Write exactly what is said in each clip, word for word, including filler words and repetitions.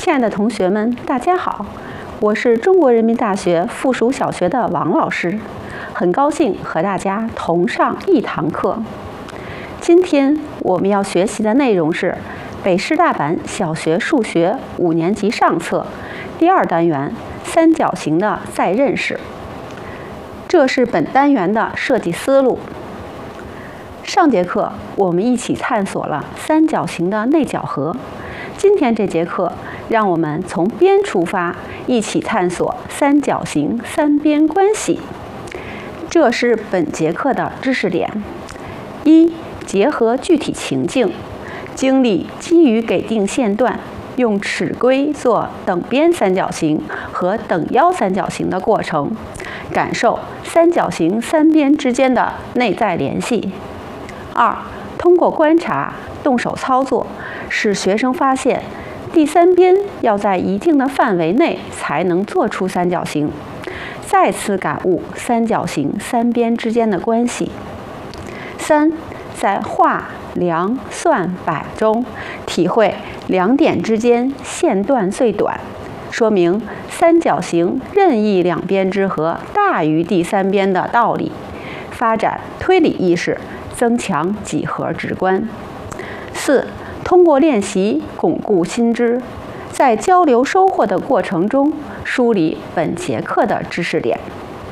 亲爱的同学们，大家好，我是中国人民大学附属小学的王老师，很高兴和大家同上一堂课。今天我们要学习的内容是北师大版小学数学五年级上册第二单元三角形的再认识。这是本单元的设计思路。上节课我们一起探索了三角形的内角和，今天这节课让我们从边出发，一起探索三角形三边关系。这是本节课的知识点：一、结合具体情境，经历基于给定线段用尺规做等边三角形和等腰三角形的过程，感受三角形三边之间的内在联系。二、通过观察、动手操作，使学生发现第三边要在一定的范围内才能做出三角形，再次感悟三角形三边之间的关系。三、在画、量、算、摆中体会两点之间线段最短，说明三角形任意两边之和大于第三边的道理，发展推理意识，增强几何直观。四、通过练习巩固新知，在交流收获的过程中梳理本节课的知识点。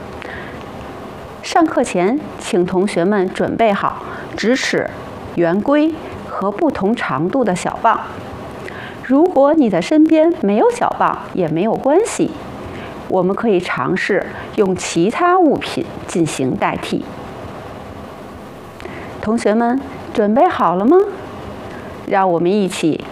上课前，请同学们准备好直尺、圆规和不同长度的小棒。如果你的身边没有小棒也没有关系，我们可以尝试用其他物品进行代替。同学们准备好了吗？让我们一起